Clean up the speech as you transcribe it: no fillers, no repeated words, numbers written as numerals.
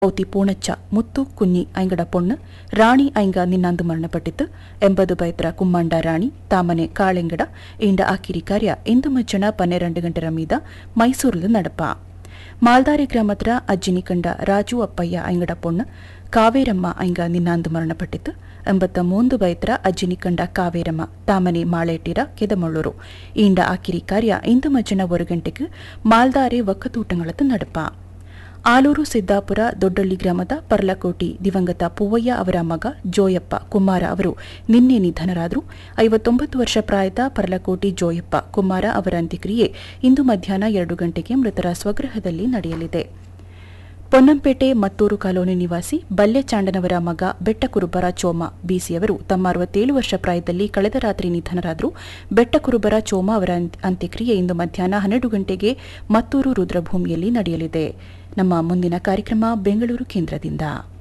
ಔತಿ ಪೂಣಚ್ಚ ಮುತ್ತು ಕುഞ്ഞി ಐಂಗಡ ಪೊಣ್ಣು ರಾಣಿ ಐಂಗ ನಿನ್ನಾಂದು ಮರಣಪಟ್ಟಿತ್ತು 80 ಬೈತ್ರ ಕುಮ್ಮಂಡ ರಾಣಿ ತಾಮನೆ ಕಾಳೆಂಗಡ ಇಂಡ ಆಕಿರಿ ಕಾರ್ಯ ಇಂದು ಮಜ್ಜನ 12 ಗಂಟೆರ ಮೀದ ಮೈಸೂರಿಲು ನಡಪ ಮಾಲ್ದಾರಿ ಗ್ರಾಮತ್ರ ಅಜ್ಜಿನಿ ಕಂಡ ರಾಜು ಅಪ್ಪಯ್ಯ ಐಂಗಡ ಪೊಣ್ಣು ಕಾವೇರಮ್ಮ ಐಂಗ ನಿನ್ನಾಂದು ಮರಣಪಟ್ಟಿತ್ತು 83 ಬೈತ್ರ ಅಜ್ಜಿನಿ ಕಂಡ ಕಾವೇರಮ್ಮ ತಾಮನೆ ಮಾಳೇಟಿರ ಕೆದಮಳ್ಳೂರು ಇಂಡ ಆಕಿರಿ ಕಾರ್ಯ ಇಂದು ಮಜ್ಜನ 1 ಗಂಟೆಗೆ ಮಾಲ್ದಾರೆ ಒಕ್ಕತೂಟಂಗಳತ್ತು ನಡಪ ಆಲೂರು ಸಿದ್ದಾಪುರ ದೊಡ್ಡಳ್ಳಿ ಗ್ರಾಮದ ಪರ್ಲಕೋಟಿ ದಿವಂಗತ ಪೂವಯ್ಯ ಅವರ ಮಗ ಜೋಯಪ್ಪ ಕುಮಾರ ಅವರು ನಿನ್ನೆ ನಿಧನರಾದರು 59 ವರ್ಷ ಪ್ರಾಯದ ಪರ್ಲಕೋಟಿ ಜೋಯಪ್ಪ ಕುಮಾರ ಅವರ ಅಂತ್ಯಕ್ರಿಯೆ ಇಂದು ಮಧ್ಯಾಹ್ನ 2 ಗಂಟೆಗೆ ಮೃತರ ಸ್ವಗೃಹದಲ್ಲಿ ನಡೆಯಲಿದೆ. ಪೊನ್ನಂಪೇಟೆ ಮತ್ತೂರು ಕಾಲೋನಿ ನಿವಾಸಿ ಬಲ್ಯಚಾಂಡನವರ ಮಗ ಬೆಟ್ಟಕುರುಬರ ಚೋಮ ಬಿಸಿಯವರು ತಮ್ಮ 67 ವರ್ಷ ಪ್ರಾಯದಲ್ಲಿ ಕಳೆದ ರಾತ್ರಿ ನಿಧನರಾದರು. ಬೆಟ್ಟಕುರುಬರ ಚೋಮ ಅವರ ಅಂತ್ಯಕ್ರಿಯೆ ಇಂದು ಮಧ್ಯಾಹ್ನ 12 ಗಂಟೆಗೆ ಮತ್ತೂರು ರುದ್ರಭೂಮಿಯಲ್ಲಿ ನಡೆಯಲಿದೆ. ನಮ್ಮ ಮುಂದಿನ ಕಾರ್ಯಕ್ರಮ ಬೆಂಗಳೂರು ಕೇಂದ್ರದಿಂದ.